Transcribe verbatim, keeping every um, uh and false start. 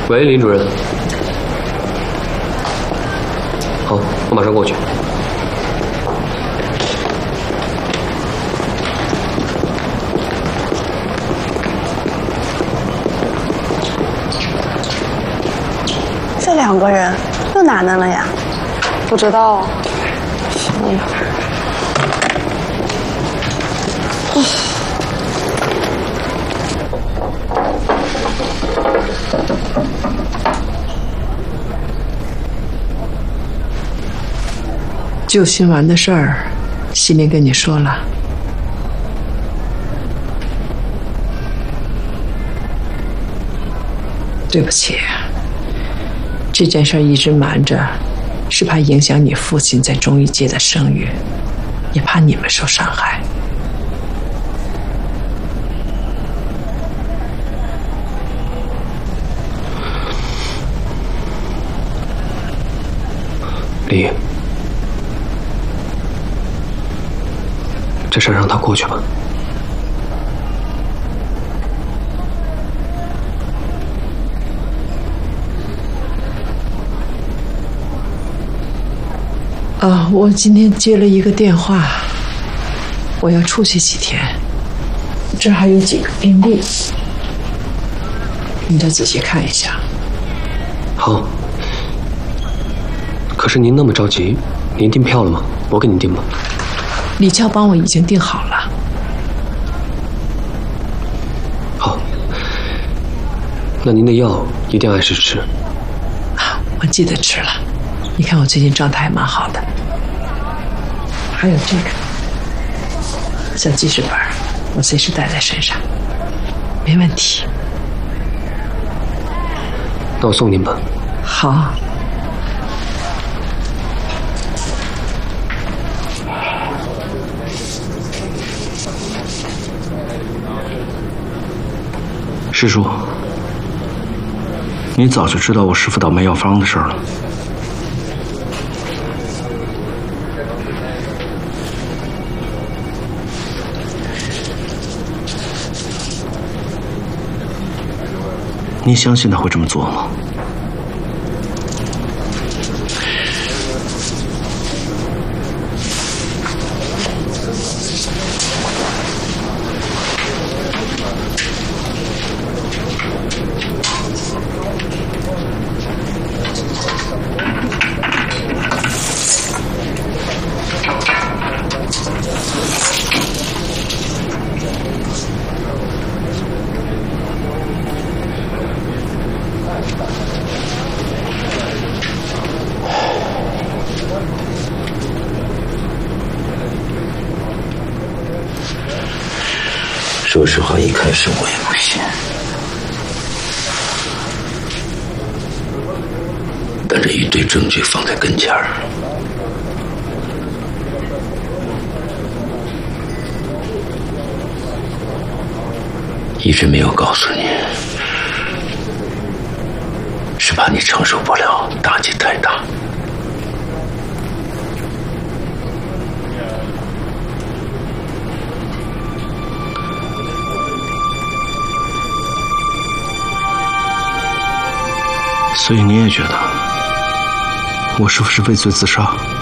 喂，林主任。好，我马上过去。 这两个人又哪能了呀？ 不知道。 哎呀。 救心丸的事儿，西林跟你说了。对不起，这件事一直瞒着，是怕影响你父亲在中医界的声誉，也怕你们受伤害。 李，这事让他过去吧。 啊，我今天接了一个电话，我要出去几天，这还有几个病例，你再仔细看一下。 好。 可是您那么着急，您订票了吗？我给您订吧。 李俏帮我已经订好了。 好，那您的药一定按时吃。 啊，我记得吃了。你看我最近状态还蛮好的。还有这个小记事本，我随时带在身上，没问题。 那我送您吧。 好。 师叔，你早就知道我师父倒卖药方的事了。你相信他会这么做吗？ 说实话，一开始我也不信，但这一堆证据放在跟前儿，一直没有告诉你，是怕你承受不了，打击太大。 所以你也觉得我师父是畏罪自杀？